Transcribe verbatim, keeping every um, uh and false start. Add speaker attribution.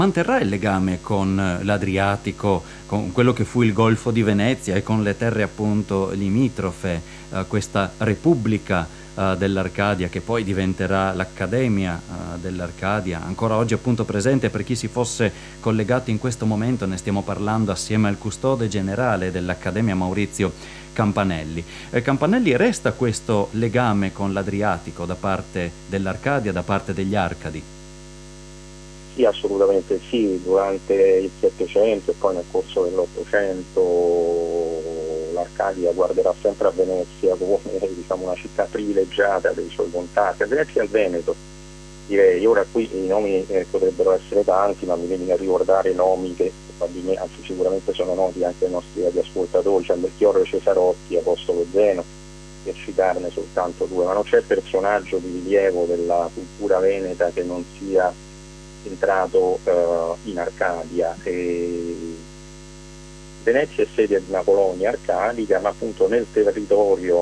Speaker 1: Manterrà il legame con l'Adriatico, con quello che fu il Golfo di Venezia e con le terre appunto limitrofe, eh, questa Repubblica eh, dell'Arcadia che poi diventerà l'Accademia eh, dell'Arcadia, ancora oggi appunto presente per chi si fosse collegato in questo momento, ne stiamo parlando assieme al custode generale dell'Accademia Maurizio Campanelli. Eh, Campanelli, resta questo legame con l'Adriatico da parte dell'Arcadia, da parte degli Arcadi?
Speaker 2: Sì, assolutamente sì, durante il Settecento e poi nel corso dell'Ottocento l'Arcadia guarderà sempre a Venezia come diciamo, una città privilegiata dei suoi contatti, a Venezia e al Veneto direi. Ora qui i nomi eh, potrebbero essere tanti, ma mi viene a ricordare nomi che probabilmente, anzi sicuramente sono noti anche ai nostri radioascoltatori, cioè Melchiorre Cesarotti, Apostolo Zeno, per citarne soltanto due, ma non c'è personaggio di rilievo della cultura veneta che non sia entrato uh, in Arcadia. E Venezia è sede di una colonia arcadica, ma appunto nel territorio